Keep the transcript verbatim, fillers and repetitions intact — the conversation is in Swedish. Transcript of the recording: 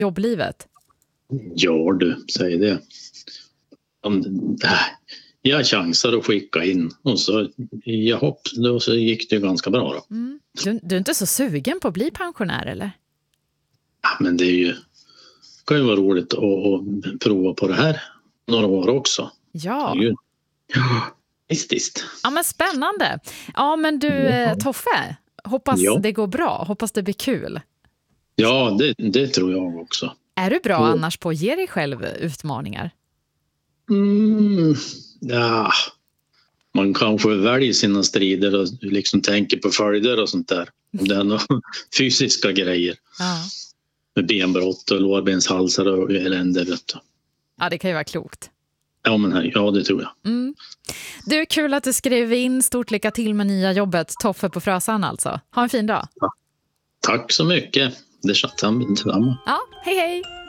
jobblivet? Ja du, säg det. Om, äh, jag chansar att skicka in och så, jag hopp, då så gick det ju ganska bra då. Mm. Du, du är inte så sugen på att bli pensionär eller? Ja, men det är ju, kan ju vara roligt att, att prova på det här några år också. Ja. Ja, visst, visst. Ja, men spännande. Ja, men du, ja. Toffe, hoppas ja. det går bra. Hoppas det blir kul. Ja, det, det tror jag också. Är du bra mm. annars på att ge dig själv utmaningar? Mm, ja, man kanske väljer sina strider och liksom tänker på följder och sånt där. Om det är några fysiska grejer. Ja. Med benbrott och lårbenshalsar och elände, vet du. Ja, det kan ju vara klokt. Ja, men här, ja, det tror jag. Mm. Du, är kul att du skrev in. Stort lycka till med nya jobbet. Toffe på Frösan alltså. Ha en fin dag. Ja. Tack så mycket. Det är detsamma. Ja, hej hej.